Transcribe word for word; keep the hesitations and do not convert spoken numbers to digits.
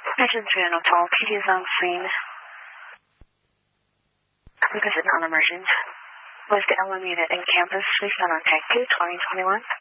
Mission three on call. P D is on scene. Because it's non-emergent. Was the L M unit in campus. Please not on tag two, twenty twenty-one.